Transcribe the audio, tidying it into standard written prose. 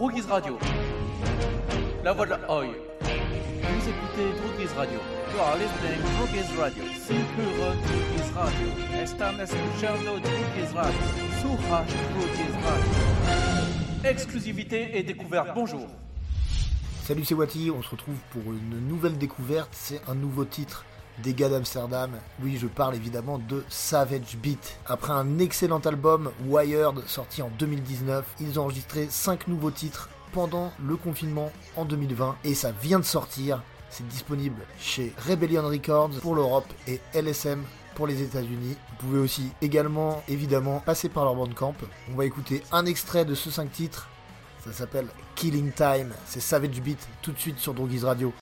Droguise Radio. La voix de la Oi. Vous écoutez Droguise Radio. You are listening to Droguise Radio. Simple Droguise Radio. Están escuchando Droguise Radio. Suraj Droguise Radio. Exclusivité et découverte. Bonjour. Salut, c'est Wati, on se retrouve pour une nouvelle découverte, c'est un nouveau titre des gars d'Amsterdam. Oui, je parle évidemment de Savage Beat. Après un excellent album, Wired, sorti en 2019, ils ont enregistré 5 nouveaux titres pendant le confinement en 2020 et ça vient de sortir. C'est disponible chez Rebellion Records pour l'Europe et LSM pour les États-Unis. Vous pouvez aussi également, évidemment, passer par leur Bandcamp. On va écouter un extrait de ce 5 titres. Ça s'appelle Killing Time. C'est Savage Beat tout de suite sur Droguise Radio.